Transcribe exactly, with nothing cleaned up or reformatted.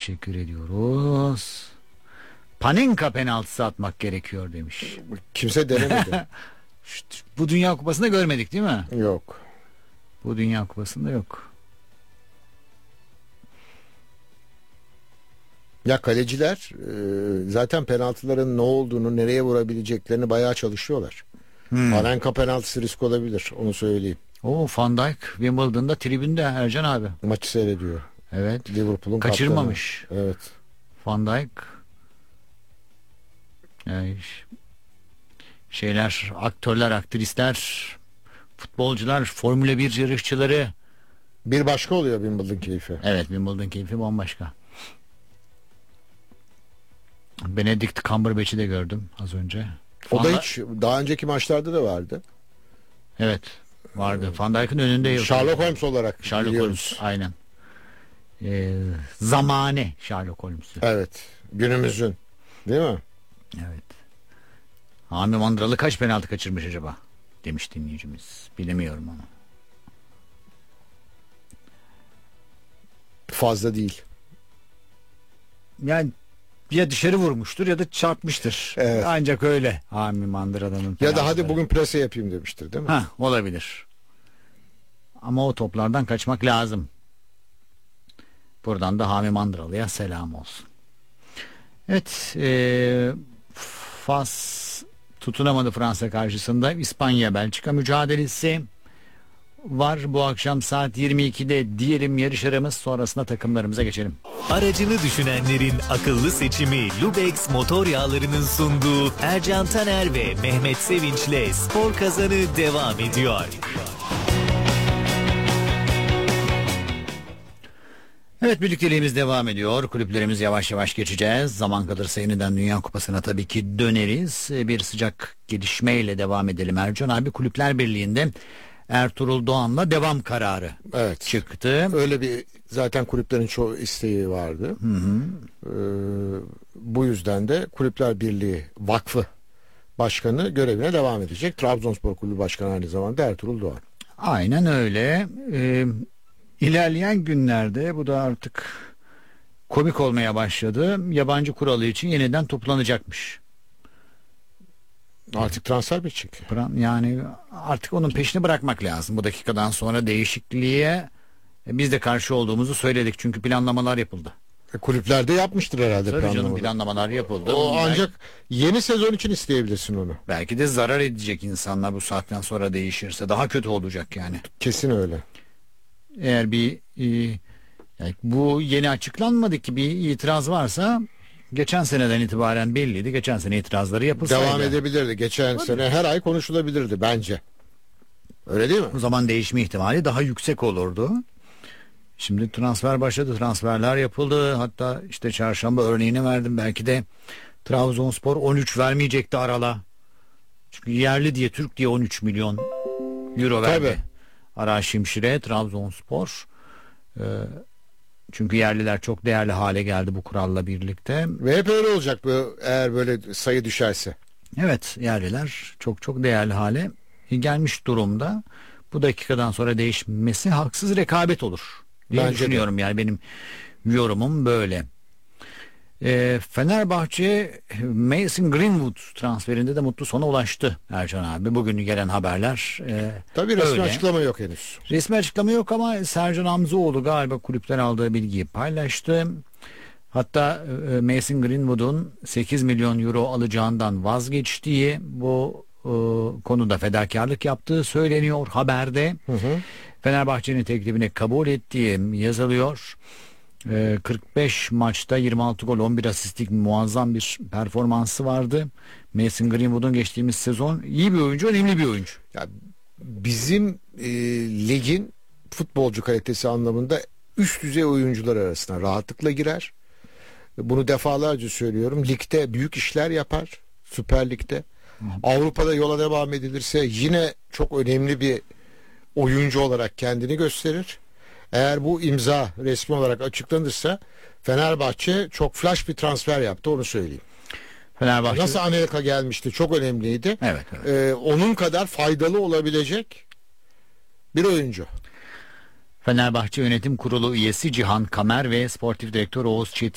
teşekkür ediyoruz. Panenka penaltısı atmak gerekiyor demiş. Kimse denemedi. Bu Dünya Kupası'nda görmedik değil mi? Yok. Bu Dünya Kupası'nda yok. Ya kaleciler e, zaten penaltıların ne olduğunu, nereye vurabileceklerini bayağı çalışıyorlar. Hmm. Panenka penaltısı risk olabilir, onu söyleyeyim. O Van Dijk Wimbledon'da tribünde Ercan abi. Maçı seyrediyor. Evet. Liverpool'un kaçırmamış. Kaptanı. Evet. Van Dijk yani şeyler, aktörler, aktrisler, futbolcular, Formula bir yarışçıları. Bir başka oluyor Wimbledon keyfi. Evet, Wimbledon keyfi bambaşka. Benedict Cumberbatch'i de gördüm az önce. O Van da da... hiç daha önceki maçlarda da vardı. Evet, vardı. Van Dijk'ın önünde yok. Sherlock Holmes olarak Sherlock biliyoruz. Holmes, aynen. Ee, zamane Sherlock Holmes'u. Evet, günümüzün. Değil mi? Evet. Hami Mandıralı kaç penaltı kaçırmış acaba? Demiş dinleyicimiz. Bilemiyorum onu. Fazla değil. Yani ya dışarı vurmuştur ya da çarpmıştır. Evet. Ancak öyle. Hami Mandıralı'nın. Ya da hadi bugün plase yapayım demiştir değil mi? Ha, olabilir. Ama o toplardan kaçmak lazım. Buradan da Hami Mandıralı'ya selam olsun. Evet. E, Fas tutunamadı Fransa karşısında. İspanya Belçika mücadelesi var bu akşam saat yirmi ikide diyelim yarışlarımız, sonrasında takımlarımıza geçelim. Aracını düşünenlerin akıllı seçimi Lubex motor yağlarının sunduğu Ercan Taner ve Mehmet Sevinç'le Spor Kazanı devam ediyor. Evet, birlikteliğimiz devam ediyor. Kulüplerimiz yavaş yavaş geçeceğiz. Zaman kalırsa yeniden Dünya Kupası'na tabii ki döneriz. Bir sıcak gelişmeyle devam edelim Ercan abi. Kulüpler Birliği'nde Ertuğrul Doğan'la devam kararı evet. çıktı. Öyle bir zaten kulüplerin çoğu isteği vardı. Hı hı. Ee, bu yüzden de Kulüpler Birliği Vakfı Başkanı görevine devam edecek. Trabzonspor Kulübü Başkanı aynı zamanda Ertuğrul Doğan. Aynen öyle. Ee, ilerleyen günlerde bu da artık komik olmaya başladı. Yabancı kuralı için yeniden toplanacakmış. Artık transfer bitecek. Yani artık onun peşini bırakmak lazım. Bu dakikadan sonra değişikliğe biz de karşı olduğumuzu söyledik. Çünkü planlamalar yapıldı. E, kulüplerde yapmıştır herhalde Tabii planlamalar. canım, planlamalar yapıldı. O belki, ancak yeni sezon için isteyebilirsin onu. Belki de zarar edecek insanlar bu saatten sonra değişirse. Daha kötü olacak yani. Kesin öyle. Eğer bir e, yani bu yeni açıklanmadı ki bir itiraz varsa geçen seneden itibaren belliydi. Geçen sene itirazları yapılsaydı. Devam edebilirdi. Geçen Tabii. sene her ay konuşulabilirdi bence. Öyle değil mi? O zaman değişme ihtimali daha yüksek olurdu. Şimdi transfer başladı. Transferler yapıldı. Hatta işte çarşamba örneğini verdim. Belki de Trabzonspor on üç vermeyecekti Aral'a. Çünkü yerli diye, Türk diye on üç milyon euro verdi. Tabii. Aral Şimşir'e Trabzonspor. Ee, çünkü yerliler çok değerli hale geldi bu kuralla birlikte. Ve hep öyle olacak bu, eğer böyle sayı düşerse. Evet, yerliler çok çok değerli hale gelmiş durumda. Bu dakikadan sonra değişmesi haksız rekabet olur diye Bence düşünüyorum de. Yani benim yorumum böyle. E, Fenerbahçe Mason Greenwood transferinde de mutlu sona ulaştı Ercan abi. Bugün gelen haberler e, tabii resmi öyle. açıklama yok henüz. Resmi açıklama yok ama Sercan Hamzoğlu galiba kulüpten aldığı bilgiyi paylaştı. Hatta e, Mason Greenwood'un sekiz milyon euro alacağından vazgeçtiği, bu e, konuda fedakarlık yaptığı söyleniyor haberde. Hı hı. Fenerbahçe'nin teklifini kabul ettiği yazılıyor. kırk beş maçta yirmi altı gol, on bir asistlik muazzam bir performansı vardı. Mason Greenwood'un geçtiğimiz sezon iyi bir oyuncu, önemli bir oyuncu. Ya bizim e, ligin futbolcu kalitesi anlamında üst düzey oyuncular arasına rahatlıkla girer. Bunu defalarca söylüyorum. Ligde büyük işler yapar. Süper Lig'de. Hı. Avrupa'da yola devam edilirse yine çok önemli bir oyuncu olarak kendini gösterir. Eğer bu imza resmi olarak açıklanırsa Fenerbahçe çok flash bir transfer yaptı, onu söyleyeyim. Fenerbahçe nasıl Anelka gelmişti, çok önemliydi. Evet, evet. Ee, onun kadar faydalı olabilecek bir oyuncu. Fenerbahçe Yönetim Kurulu üyesi Cihan Kamer ve Sportif Direktör Oğuz Çetin